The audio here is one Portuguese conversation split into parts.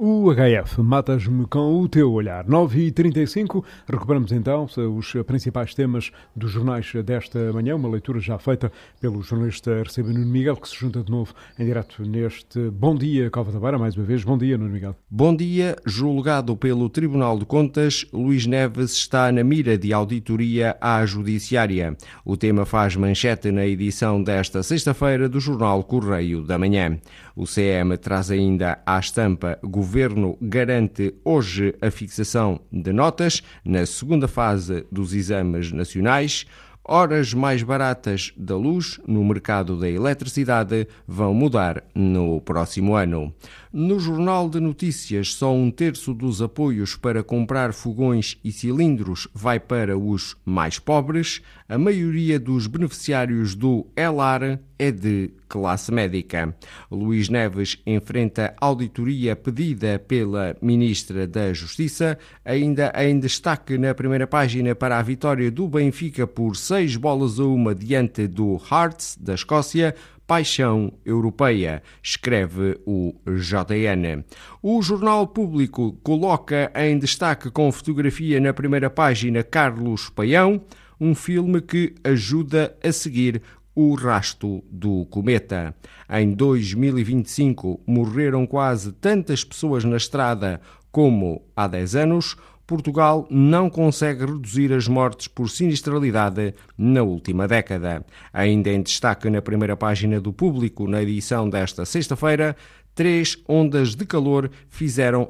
UHF, matas-me com o teu olhar. 9h35, recuperamos então os principais temas dos jornais desta manhã, uma leitura já feita pelo jornalista RCB Nuno Miguel, que se junta de novo em direto neste Bom Dia Cova da Beira, mais uma vez. Bom dia, Nuno Miguel. Bom dia. Julgado pelo Tribunal de Contas, Luís Neves está na mira de auditoria à Judiciária. O tema faz manchete na edição desta sexta-feira do jornal Correio da Manhã. O CM traz ainda à estampa: Governo garante hoje a fixação de notas na segunda fase dos exames nacionais. Horas mais baratas da luz no mercado da eletricidade vão mudar no próximo ano. No Jornal de Notícias, só 1/3 dos apoios para comprar fogões e cilindros vai para os mais pobres. A maioria dos beneficiários do ELAR é de classe médica. Luís Neves enfrenta auditoria pedida pela Ministra da Justiça. Ainda em destaque na primeira página para a vitória do Benfica por 6-1 diante do Hearts da Escócia. Paixão europeia, escreve o JN. O Jornal Público coloca em destaque com fotografia na primeira página Carlos Paião, um filme que ajuda a seguir o rastro do cometa. Em 2025 morreram quase tantas pessoas na estrada como há 10 anos. Portugal não consegue reduzir as mortes por sinistralidade na última década. Ainda em destaque na primeira página do Público, na edição desta sexta-feira, 3 ondas de calor fizeram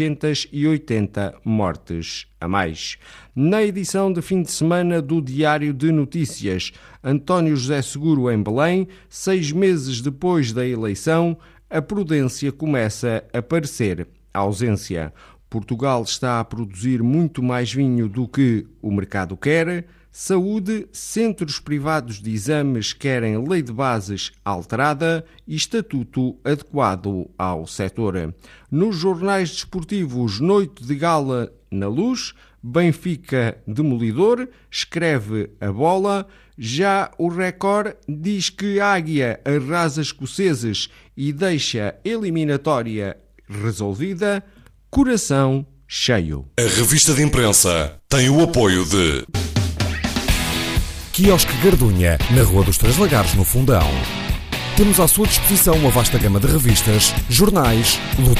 680 mortes a mais. Na edição de fim de semana do Diário de Notícias, António José Seguro em Belém, 6 meses depois da eleição, a prudência começa a parecer ausência. Portugal está a produzir muito mais vinho do que o mercado quer. Saúde, centros privados de exames querem lei de bases alterada e estatuto adequado ao setor. Nos jornais desportivos, noite de gala na Luz, Benfica demolidor, escreve a Bola. Já o Record diz que Águia arrasa escoceses e deixa eliminatória resolvida. Coração cheio. A revista de imprensa tem o apoio de Quiosque Gardunha, na Rua dos Três Lagares, no Fundão. Temos à sua disposição uma vasta gama de revistas, jornais,